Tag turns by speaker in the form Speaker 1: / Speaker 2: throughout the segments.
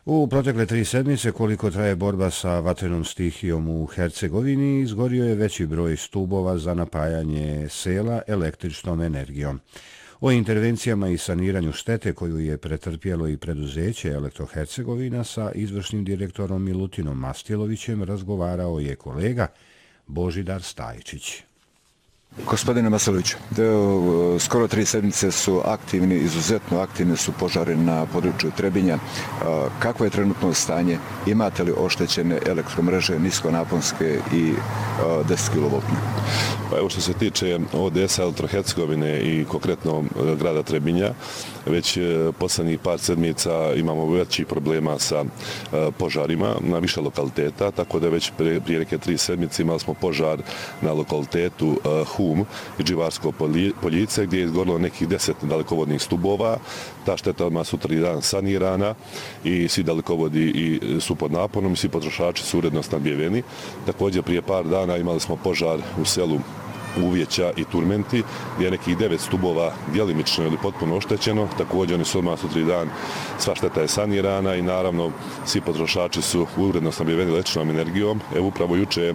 Speaker 1: U protekle 3 sedmice, koliko traje borba sa vatrenom stihijom u Hercegovini, izgorio je veći broj stubova za napajanje sela električnom energijom. O intervencijama i saniranju štete koju je pretrpjelo i preduzeće Elektrohercegovina sa izvršnim direktorom Milutinom Mastjelovićem razgovarao je kolega Božidar Stajčić.
Speaker 2: Gospodine Masaloviću, skoro 3 sedmice su aktivni, izuzetno aktivni su požari na području Trebinja. Kakvo je trenutno stanje? Imate li oštećene elektromreže, niskonaponske i 10 kV?
Speaker 3: Pa evo što se tiče ODS-a Elektrohercegovine i konkretno grada Trebinja, već posljednjih par sedmica imamo većih problema sa požarima na više lokaliteta, tako da već prije neke 3 sedmice imali smo požar na lokalitetu Hum i Dživarsko poljice gdje je izgorilo nekih 10 dalekovodnih stubova. Ta šteta odmah sutra dan sanirana i svi dalekovodi su pod naponom i svi potrošači su uredno snabdjeveni. Također prije par dana imali smo požar u selu Uvjeća i Turmenti gdje je nekih 9 stubova djelimično ili potpuno oštećeno. Također oni su odmah sutra dan, sva šteta je sanirana i naravno svi potrošači su uredno snabdjeveni električnom energijom. Evo upravo juče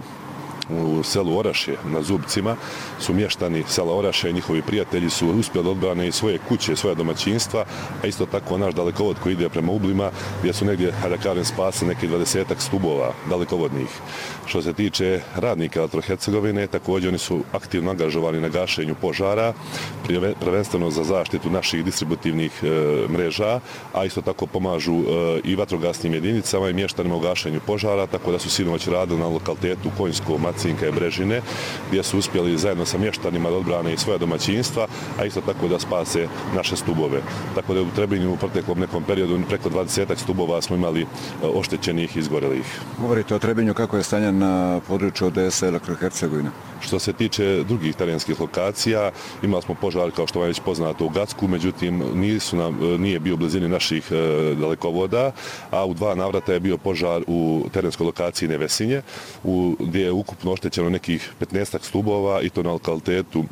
Speaker 3: u selu Orašje na Zubcima su mještani sela Orašje i njihovi prijatelji su uspjeli odbrane i svoje kuće, svoja domaćinstva, a isto tako naš dalekovod koji ide prema Ublima gdje su negdje, da kažem, spasili neki 20 stubova dalekovodnih. Što se tiče radnika Elektrohercegovine, također oni su aktivno angažovani na gašenju požara, prvenstveno za zaštitu naših distributivnih mreža, a isto tako pomažu i vatrogasnim jedinicama i mještanima u gašenju požara, tako da su sinoć radili na lokalitetu Konjsko, Macinka i Brežine, gdje su uspjeli zajedno sa mještanima da odbrane i svoja domaćinstva, a isto tako da spase naše stubove. Tako da u Trebinju u proteklom nekom periodu preko 20 stubova smo imali oštećenih i izgorelih.
Speaker 2: Govorite o Trebinju, kako je stanje na području ODS-a Elektrohercegovina?
Speaker 3: Što se tiče drugih terenskih lokacija, imali smo požar, kao što vam je već poznato, u Gacku, međutim nije bio u blizini naših dalekovoda, a u 2 navrata je bio požar u terenskoj lokaciji Nevesinje, gdje je ukupno oštećeno nekih 15 stubova i to na lokalitetu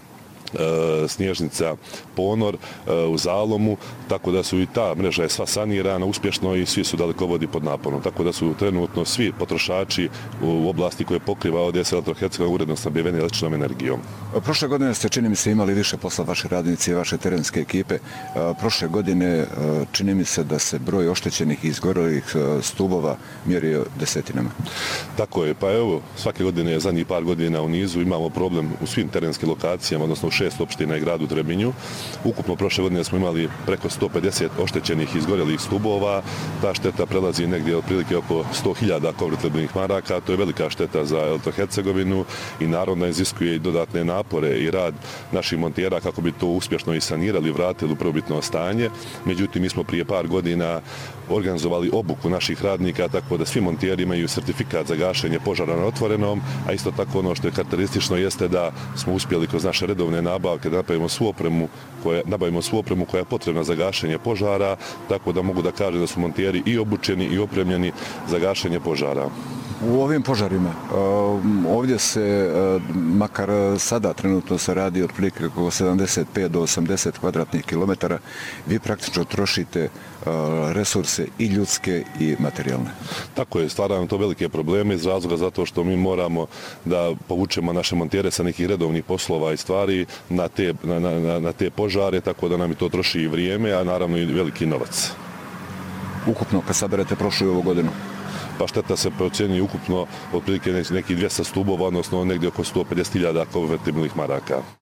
Speaker 3: Snježnica Ponor u Zalomu, tako da su i ta mreža je sva sanirana uspješno i svi su dalekovodi pod naponom. Tako da su trenutno svi potrošači u oblasti koje pokriva ODS Elektrohercegovina uredno snabdjeveni električnom energijom.
Speaker 2: Prošle godine ste, čini mi se, imali više posla vaše radnici i vaše terenske ekipe. Prošle godine čini mi se da se broj oštećenih i izgorelih stubova mjerio desetinama.
Speaker 3: Tako je, pa evo, svake godine, zadnjih par godina u nizu imamo problem u svim terenskim lokacijama, odnosno u 6 opština i gradu Trebinju. Ukupno prošle godine smo imali preko 150 oštećenih i izgorelih stubova. Ta šteta prelazi negdje otprilike oko 100.000 konvertibilnih maraka. To je velika šteta za Elektrohercegovinu i naravno iziskuje i dodatne napore i rad naših montera kako bi to uspješno i sanirali, vratili u prvobitno stanje. Međutim, mi smo prije par godina organizovali obuku naših radnika tako da svi monteri imaju sertifikat za gašenje požara na otvorenom, a isto tako ono što je karakteristično jeste da smo uspjeli kroz naše redovne nabavke da nabavimo svu opremu koja je potrebna za gašenje požara, tako da mogu da kažem da su monteri i obučeni i opremljeni za gašenje požara.
Speaker 2: U ovim požarima, ovdje se, makar sada trenutno se radi otprilike oko 75 do 80 kvadratnih kilometara, vi praktično trošite resurse i ljudske i materijalne.
Speaker 3: Tako je, stvaramo to velike probleme iz razloga zato što mi moramo da povučemo naše montere sa nekih redovnih poslova i stvari na te požare, tako da nam i to troši i vrijeme, a naravno i veliki novac.
Speaker 2: Ukupno, kad saberete prošlu i ovu godinu?
Speaker 3: Pa šteta se procjenjuje ukupno otprilike nekih 200 stubova, odnosno negdje oko 150.000 konvertibilnih maraka.